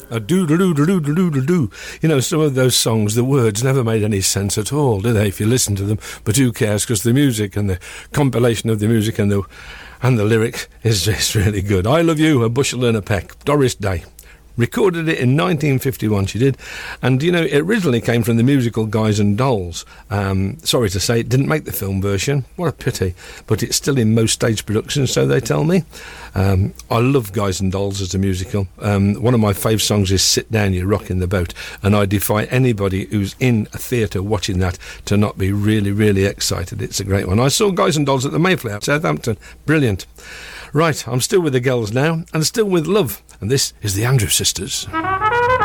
A do-do-do-do-do-do-do-do. You know, some of those songs, the words never made any sense at all, do they, if you listen to them? But who cares, because the music and the compilation of the music and the lyric is just really good. I Love You, A Bushel and a Peck, Doris Day. Recorded it in 1951, she did. And, you know, it originally came from the musical Guys and Dolls. Sorry to say, it didn't make the film version. What a pity. But it's still in most stage productions, so they tell me. I love Guys and Dolls as a musical. One of my fave songs is Sit Down, You're Rocking the Boat. And I defy anybody who's in a theatre watching that to not be really, really excited. It's a great one. I saw Guys and Dolls at the Mayflower, Southampton. Brilliant. Right, I'm still with the girls now, and still with love. And this is the Andrews Sisters.